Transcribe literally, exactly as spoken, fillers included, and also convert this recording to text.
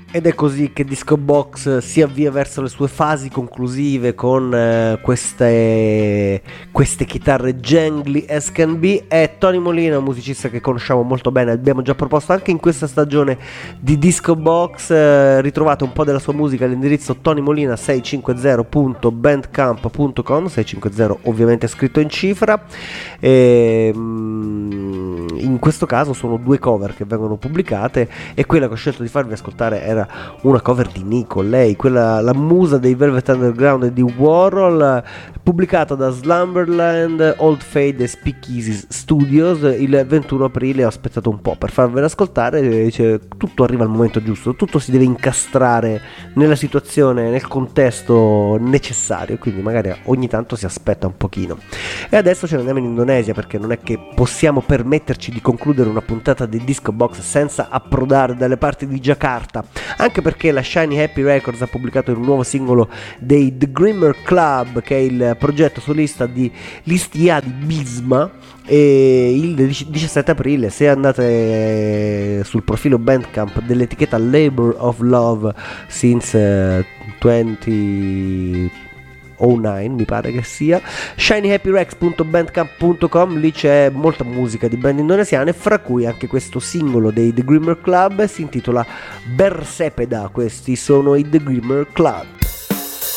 Ed è così che Disco Box si avvia verso le sue fasi conclusive con eh, queste, queste chitarre jangly as can be. È Tony Molina, un musicista che conosciamo molto bene, abbiamo già proposto anche in questa stagione di Disco Box. Eh, ritrovate un po' della sua musica all'indirizzo tonymolina seicentocinquanta punto bandcamp punto com, seicentocinquanta ovviamente scritto in cifra. E, mm, in questo caso sono due cover che vengono pubblicate, e quella che ho scelto di farvi ascoltare era una cover di Nico, lei, quella, la musa dei Velvet Underground e di Warhol, pubblicata da Slumberland, Old Fade e Speakeasy Studios il ventuno aprile. Ho aspettato un po' per farvela ascoltare, cioè, tutto arriva al momento giusto, tutto si deve incastrare nella situazione, nel contesto necessario, quindi magari ogni tanto si aspetta un pochino. E adesso ce ne andiamo in Indonesia, perché non è che possiamo permetterci di concludere una puntata di Disco Box senza approdare dalle parti di Giacarta, anche perché la Shiny Happy Records ha pubblicato un nuovo singolo dei The Grimmer Club, che è il progetto solista di Listia di Bisma, e il diciassette aprile, se andate sul profilo Bandcamp dell'etichetta Labor of Love since venti oh nine mi pare che sia, shiny happy rex punto bandcamp punto com, lì c'è molta musica di band indonesiane, fra cui anche questo singolo dei The Grimmer Club, si intitola Bersepeda. Questi sono i The Grimmer Club.